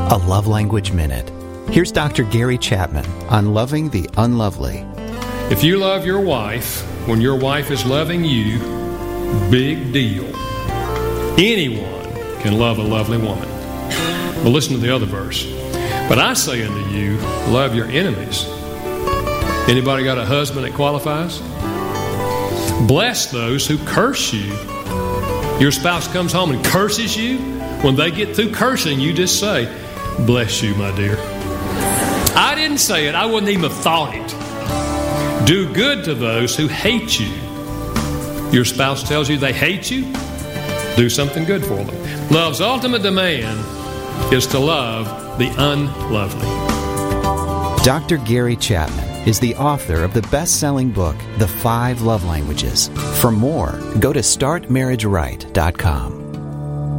A Love Language Minute. Here's Dr. Gary Chapman on loving the unlovely. If you love your wife when your wife is loving you, big deal. Anyone can love a lovely woman. But listen to the other verse. But I say unto you, love your enemies. Anybody got a husband that qualifies? Bless those who curse you. Your spouse comes home and curses you. When they get through cursing, you just say, bless you, my dear. I didn't say it. I wouldn't even have thought it. Do good to those who hate you. Your spouse tells you they hate you. Do something good for them. Love's ultimate demand is to love the unlovely. Dr. Gary Chapman is the author of the best-selling book, The 5 Love Languages. For more, go to startmarriageright.com.